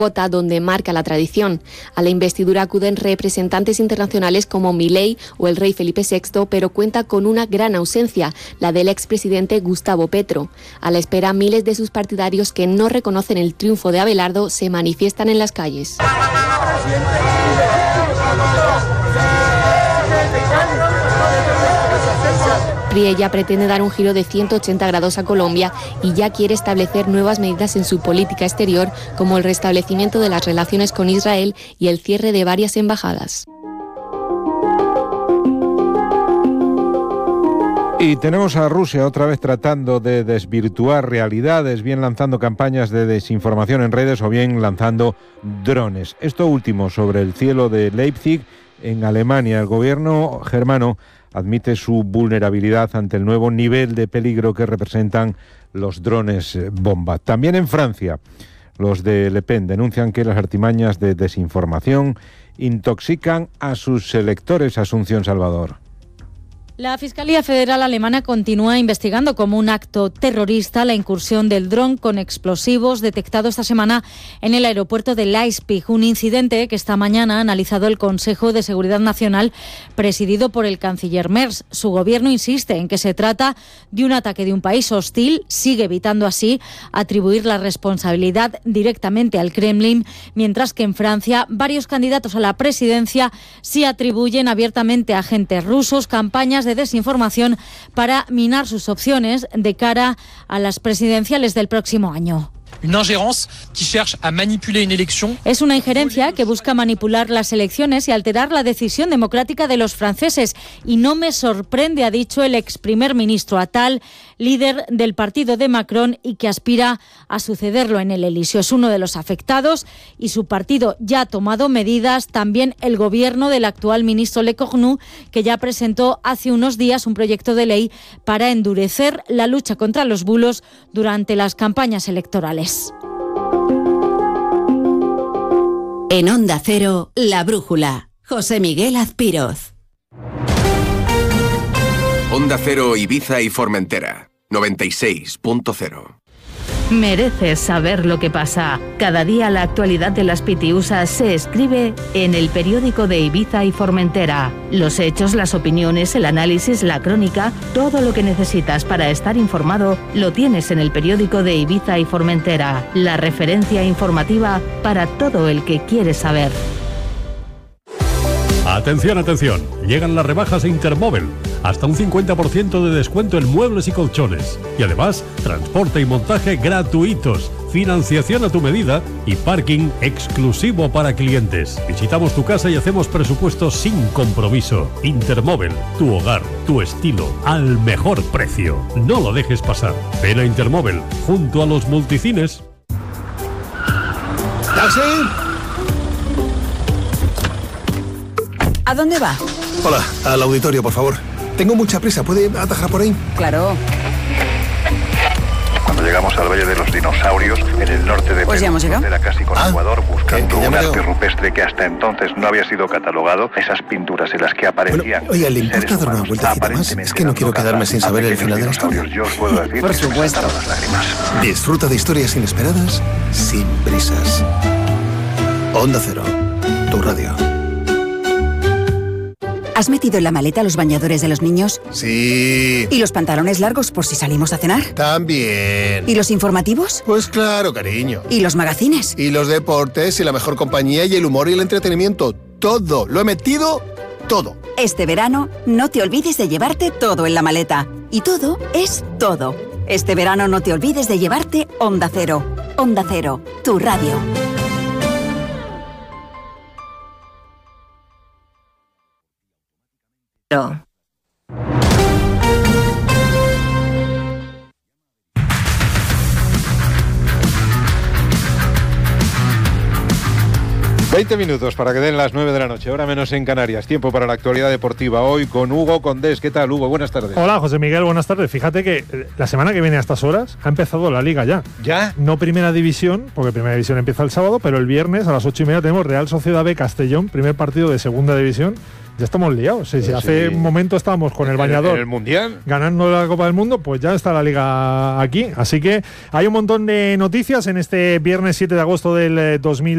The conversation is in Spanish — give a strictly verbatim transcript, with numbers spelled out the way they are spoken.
Bogotá, donde marca la tradición. A la investidura acuden representantes internacionales como Milei o el rey Felipe sexto, pero cuenta con una gran ausencia, la del expresidente Gustavo Petro. A la espera, miles de sus partidarios que no reconocen el triunfo de Abelardo se manifiestan en las calles. Priella pretende dar un giro de ciento ochenta grados a Colombia y ya quiere establecer nuevas medidas en su política exterior, como el restablecimiento de las relaciones con Israel y el cierre de varias embajadas. Y tenemos a Rusia otra vez tratando de desvirtuar realidades, bien lanzando campañas de desinformación en redes o bien lanzando drones. Esto último sobre el cielo de Leipzig, en Alemania. El gobierno germano admite su vulnerabilidad ante el nuevo nivel de peligro que representan los drones bomba. También en Francia, los de Le Pen denuncian que las artimañas de desinformación intoxican a sus electores. Asunción Salvador. La Fiscalía Federal Alemana continúa investigando como un acto terrorista la incursión del dron con explosivos detectado esta semana en el aeropuerto de Leipzig, un incidente que esta mañana ha analizado el Consejo de Seguridad Nacional presidido por el canciller Merz. Su gobierno insiste en que se trata de un ataque de un país hostil, sigue evitando así atribuir la responsabilidad directamente al Kremlin, mientras que en Francia varios candidatos a la presidencia sí atribuyen abiertamente a agentes rusos campañas de desinformación para minar sus opciones de cara a las presidenciales del próximo año. Es una injerencia que busca manipular las elecciones y alterar la decisión democrática de los franceses. Y no me sorprende, ha dicho el ex primer ministro Attal, líder del partido de Macron y que aspira a sucederlo en el Elíseo. Es uno de los afectados y su partido ya ha tomado medidas. También el gobierno del actual ministro Lecornu, que ya presentó hace unos días un proyecto de ley para endurecer la lucha contra los bulos durante las campañas electorales. En Onda Cero, La Brújula. José Miguel Azpiroz. Onda Cero, Ibiza y Formentera. noventa y seis punto cero. Mereces saber lo que pasa. Cada día la actualidad de las pitiusas se escribe en el periódico de Ibiza y Formentera. Los hechos, las opiniones, el análisis, la crónica, todo lo que necesitas para estar informado lo tienes en el periódico de Ibiza y Formentera. La referencia informativa para todo el que quiere saber. Atención, atención, llegan las rebajas de Intermóvil, hasta un cincuenta por ciento de descuento en muebles y colchones, y además transporte y montaje gratuitos, financiación a tu medida y parking exclusivo para clientes. Visitamos tu casa y hacemos presupuestos sin compromiso. Intermóvil, tu hogar, tu estilo, al mejor precio. No lo dejes pasar. Ven a Intermóvil, junto a los multicines. ¿Taxi? ¿A dónde va? Hola, al auditorio, por favor. Tengo mucha prisa, ¿puede atajar por ahí? Claro. Cuando llegamos al Valle de los Dinosaurios, en el norte de pues Perú, frontera casi con ah, Ecuador, buscando que, que un arte veo. rupestre que hasta entonces no había sido catalogado, esas pinturas en las que aparecían... Bueno, oiga, ¿le importa dar una vueltecita más? Es que no quiero quedarme sin saber el final de la historia. Yo os puedo decir por supuesto. Las lágrimas. Disfruta de historias inesperadas, sin prisas. Onda Cero, tu radio. ¿Has metido en la maleta los bañadores de los niños? Sí. ¿Y los pantalones largos por si salimos a cenar? También. ¿Y los informativos? Pues claro, cariño. ¿Y los magazines? Y los deportes, y la mejor compañía, y el humor y el entretenimiento. Todo. Lo he metido, todo. Este verano, no te olvides de llevarte todo en la maleta. Y todo es todo. Este verano no te olvides de llevarte Onda Cero. Onda Cero, tu radio. No. veinte minutos para que den las nueve de la noche, hora menos en Canarias. Tiempo para la actualidad deportiva hoy con Hugo Condés. ¿Qué tal, Hugo? Buenas tardes. Hola, José Miguel, buenas tardes. Fíjate que la semana que viene a estas horas ha empezado la Liga ya. ¿Ya? No Primera División, porque Primera División empieza el sábado, pero el viernes a las ocho y media tenemos Real Sociedad B Castellón, primer partido de Segunda División. Ya estamos liados. Sí, sí, sí. Hace un momento estábamos con el bañador. ¿En el Mundial? Ganando la Copa del Mundo, pues ya está la Liga aquí. Así que hay un montón de noticias en este viernes siete de agosto del dos mil